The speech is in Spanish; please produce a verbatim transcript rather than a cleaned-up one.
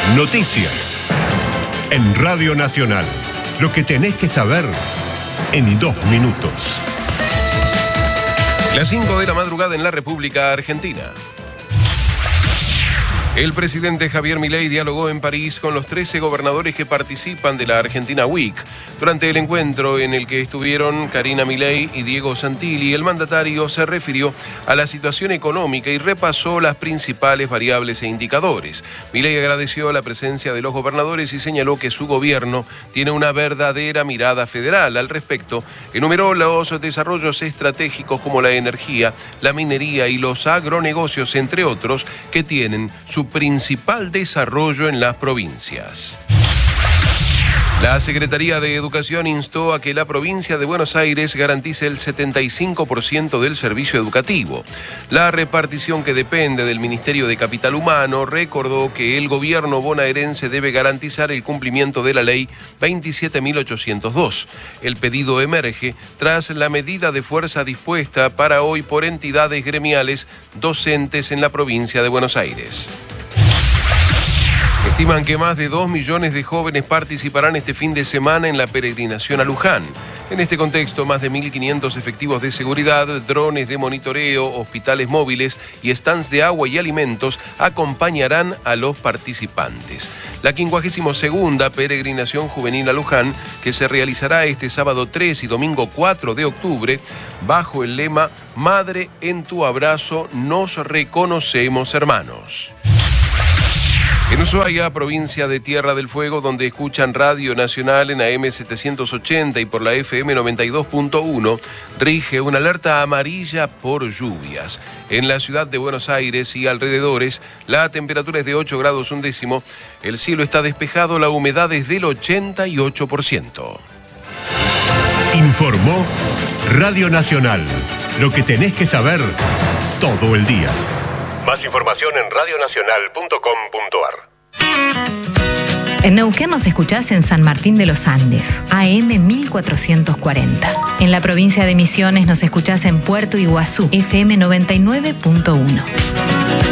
Noticias. En Radio Nacional. Lo que tenés que saber en dos minutos. Las cinco de la madrugada en la República Argentina. El presidente Javier Milei dialogó en París con los trece gobernadores que participan de la Argentina Week. Durante el encuentro en el que estuvieron Karina Milei y Diego Santilli, el mandatario se refirió a la situación económica y repasó las principales variables e indicadores. Milei agradeció la presencia de los gobernadores y señaló que su gobierno tiene una verdadera mirada federal. Al respecto, enumeró los desarrollos estratégicos como la energía, la minería y los agronegocios, entre otros, que tienen su principal desarrollo en las provincias. La Secretaría de Educación instó a que la provincia de Buenos Aires garantice el setenta y cinco por ciento del servicio educativo. La repartición, que depende del Ministerio de Capital Humano, recordó que el gobierno bonaerense debe garantizar el cumplimiento de la ley veintisiete mil ochocientos dos. El pedido emerge tras la medida de fuerza dispuesta para hoy por entidades gremiales docentes en la provincia de Buenos Aires. Estiman que más de dos millones de jóvenes participarán este fin de semana en la peregrinación a Luján. En este contexto, más de mil quinientos efectivos de seguridad, drones de monitoreo, hospitales móviles y stands de agua y alimentos acompañarán a los participantes. La quincuagésima segunda peregrinación juvenil a Luján, que se realizará este sábado tres y domingo cuatro de octubre, bajo el lema Madre, en tu abrazo nos reconocemos hermanos. En Ushuaia, provincia de Tierra del Fuego, donde escuchan Radio Nacional en A M setecientos ochenta y por la F M noventa y dos punto uno, rige una alerta amarilla por lluvias. En la ciudad de Buenos Aires y alrededores, la temperatura es de ocho grados un décimo, el cielo está despejado, la humedad es del ochenta y ocho por ciento. Informó Radio Nacional. Lo que tenés que saber todo el día. Más información en radio nacional punto com punto ar. En Neuquén nos escuchás en San Martín de los Andes, A M mil cuatrocientos cuarenta. En la provincia de Misiones nos escuchás en Puerto Iguazú, F M noventa y nueve punto uno.